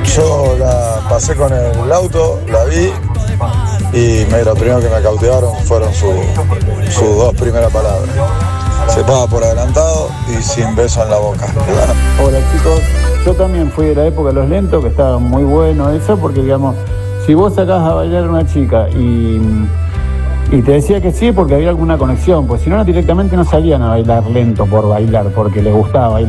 Yo la pasé con el auto, la vi y lo primero que me cautivaron fueron sus dos primeras palabras. Se paga por adelantado y sin beso en la boca. Hola chicos, yo también fui de la época de los lentos, que estaba muy bueno eso, porque digamos, si vos sacás a bailar a una chica y te decía que sí porque había alguna conexión, pues si no directamente no salían a bailar lento por bailar, porque les gustaba bailar.